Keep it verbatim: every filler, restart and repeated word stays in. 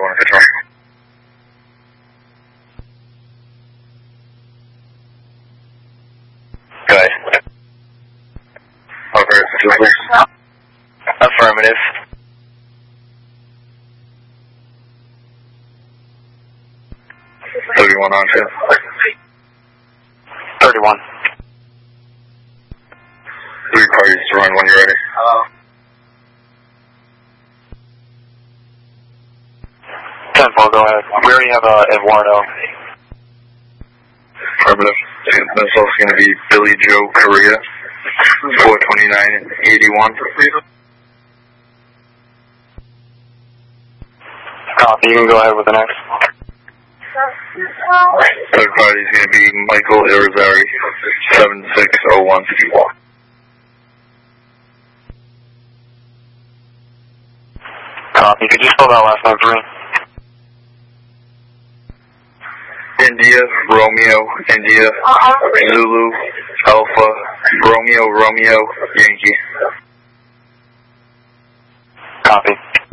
thirty-one control. Go ahead. Okay, please. Affirmative. thirty-one on two. thirty-one. Three parties to run when you're ready. Hello. ten four, go ahead. We already have uh, Eduardo. Affirmative. This is going to be Billy Joe Correa, four twenty-nine and eighty-one. Copy, you can go ahead with the next. Third party is going to be Michael Irizarry, seven six oh one. Copy, could you spell that last name for me? India, Romeo, India, Zulu, Alpha, Romeo, Romeo, Yankee. Copy.